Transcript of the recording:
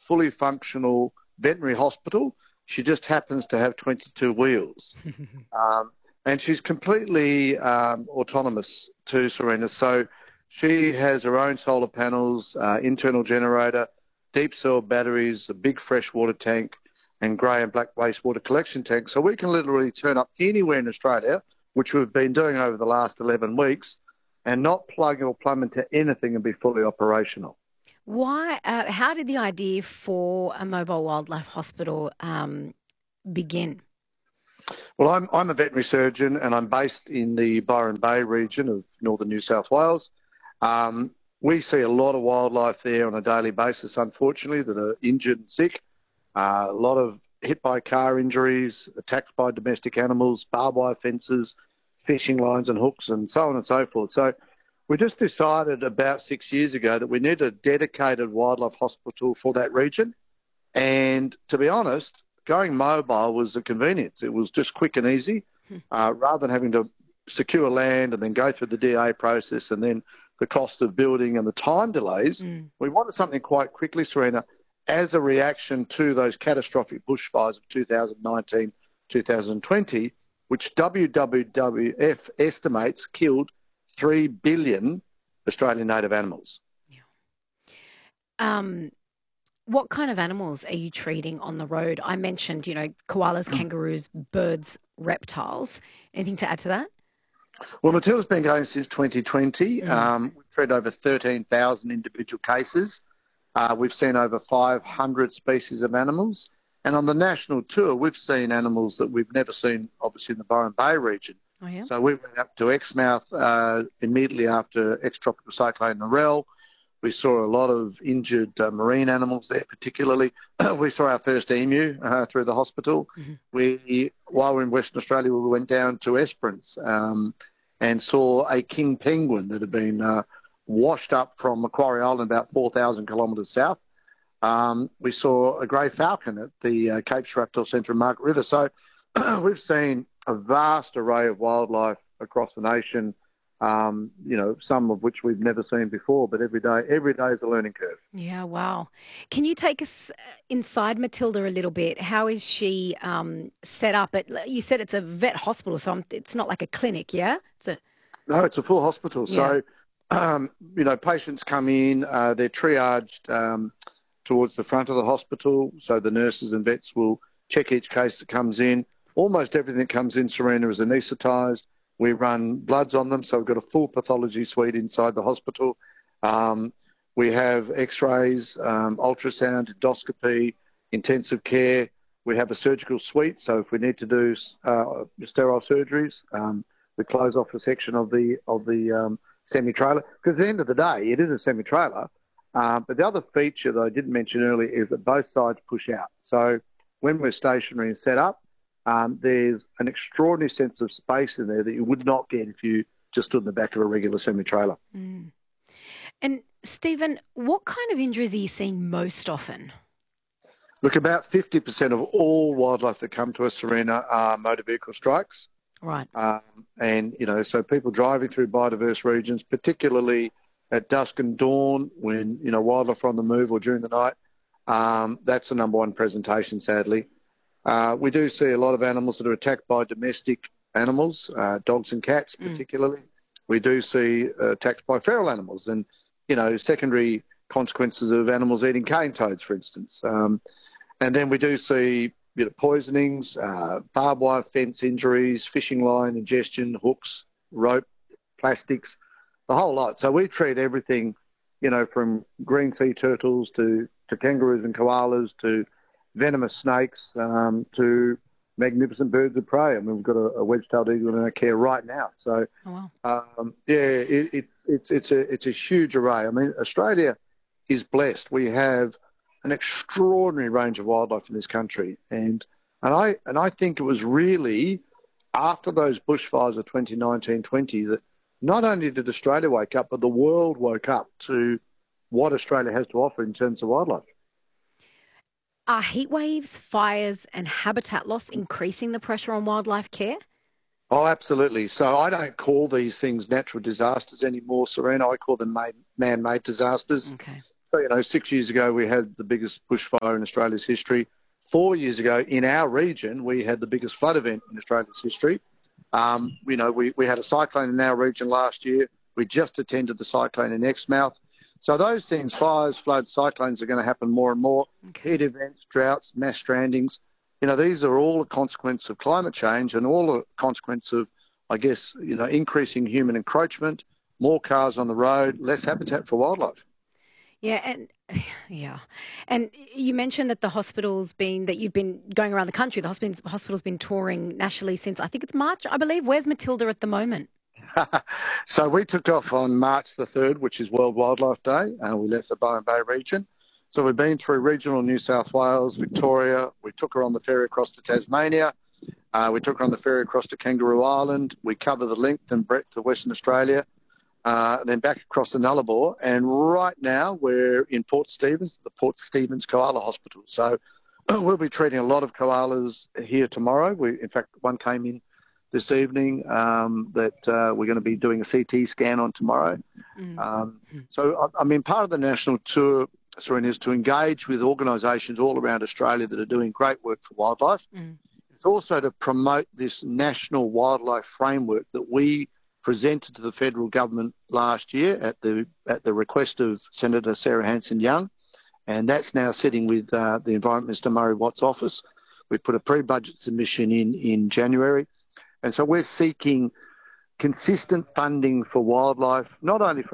fully functional veterinary hospital. She just happens to have 22 wheels. Um, and she's completely autonomous too, Serena. So she has her own solar panels, internal generator, deep cell batteries, a big freshwater tank, and grey and black wastewater collection tank. So we can literally turn up anywhere in Australia, which we've been doing over the last 11 weeks, and not plug or plumb into anything and be fully operational. Why? How did the idea for a mobile wildlife hospital begin? Well, I'm a veterinary surgeon and I'm based in the Byron Bay region of northern New South Wales. We see a lot of wildlife there on a daily basis, unfortunately, that are injured and sick. A lot of hit by car injuries, attacked by domestic animals, barbed wire fences, fishing lines and hooks, and so on and so forth. So we just decided about 6 years ago that we need a dedicated wildlife hospital for that region. And to be honest, going mobile was a convenience. It was just quick and easy, rather than having to secure land and then go through the DA process and then the cost of building and the time delays. We wanted something quite quickly, Serena, as a reaction to those catastrophic bushfires of 2019, 2020, which WWF estimates killed 3 billion Australian native animals. Um, what kind of animals are you treating on the road? I mentioned, koalas, kangaroos, birds, reptiles. Anything to add to that? Well, Matilda's been going since 2020. We've treated over 13,000 individual cases. We've seen over 500 species of animals. And on the national tour, we've seen animals that we've never seen, obviously, in the Byron Bay region. Oh, yeah. So we went up to Exmouth immediately after ex-tropical cyclone Narelle. We saw a lot of injured marine animals there, particularly. We saw our first emu through the hospital. While we were in Western Australia, we went down to Esperance and saw a king penguin that had been washed up from Macquarie Island about 4,000 kilometres south. We saw a grey falcon at the Cape Reptile Centre in Margaret River. So we've seen a vast array of wildlife across the nation, some of which we've never seen before, but every day is a learning curve. Yeah, wow. Can you take us inside Matilda a little bit? How is she set up? You said it's a vet hospital, so it's not like a clinic, yeah? No, it's a full hospital. Yeah. So, patients come in, they're triaged towards the front of the hospital, so the nurses and vets will check each case that comes in. Almost everything that comes in, Serena, is anaesthetised. We run bloods on them, so we've got a full pathology suite inside the hospital. We have x-rays, ultrasound, endoscopy, intensive care. We have a surgical suite, so if we need to do sterile surgeries, we close off a section of the semi-trailer. Because at the end of the day, it is a semi-trailer. But the other feature that I didn't mention earlier is that both sides push out. So when we're stationary and set up, there's an extraordinary sense of space in there that you would not get if you just stood in the back of a regular semi-trailer. And Stephen, what kind of injuries are you seeing most often? Look, about 50% of all wildlife that come to us, Serena, are motor vehicle strikes. Right. So people driving through biodiverse regions, particularly at dusk and dawn when, wildlife are on the move or during the night, that's the number one presentation, sadly. We do see a lot of animals that are attacked by domestic animals, dogs and cats particularly. We do see attacks by feral animals and, secondary consequences of animals eating cane toads, for instance. And then we do see poisonings, barbed wire fence injuries, fishing line ingestion, hooks, rope, plastics, the whole lot. So we treat everything, from green sea turtles to kangaroos and koalas to venomous snakes to magnificent birds of prey. I mean, we've got a wedge-tailed eagle in our care right now. So, it's a huge array. I mean, Australia is blessed. We have an extraordinary range of wildlife in this country, and I think it was really after those bushfires of 2019-20 that not only did Australia wake up, but the world woke up to what Australia has to offer in terms of wildlife. Are heat waves, fires and habitat loss increasing the pressure on wildlife care? Oh, absolutely. So I don't call these things natural disasters anymore, Serena. I call them man-made disasters. Okay. So, 6 years ago, we had the biggest bushfire in Australia's history. 4 years ago, in our region, we had the biggest flood event in Australia's history. We had a cyclone in our region last year. We just attended the cyclone in Exmouth. So those things, fires, floods, cyclones, are going to happen more and more. Okay. Heat events, droughts, mass strandings. These are all a consequence of climate change and all a consequence of, I guess, increasing human encroachment, more cars on the road, less habitat for wildlife. Yeah, and yeah, and you mentioned that that you've been going around the country. The hospital's been touring nationally since I think it's March, I believe. Where's Matilda at the moment? So we took off on March the 3rd, which is World Wildlife Day, and we left the Byron Bay region. So we've been through regional New South Wales, Victoria. We took her on the ferry across to Tasmania. We took her on the ferry across to Kangaroo Island. We cover the length and breadth of Western Australia, then back across the Nullarbor. And right now we're in Port Stephens, the Port Stephens Koala Hospital. So we'll be treating a lot of koalas here tomorrow. In fact, one came in this evening that we're going to be doing a CT scan on tomorrow. So, part of the national tour, Serena, is to engage with organisations all around Australia that are doing great work for wildlife. It's also to promote this national wildlife framework that we presented to the federal government last year at the request of Senator Sarah Hanson-Young, and that's now sitting with the Environment Minister Murray Watt's office. We put a pre-budget submission in January. And so we're seeking consistent funding for wildlife, not only from